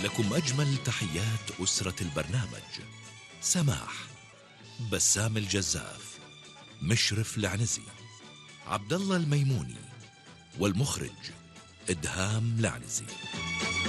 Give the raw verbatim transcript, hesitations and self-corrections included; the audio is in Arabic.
لكم أجمل تحيات أسرة البرنامج. سماح، بسام الجزاف، مشرف العنزي، عبد الله الميموني، والمخرج إدهام العنزي.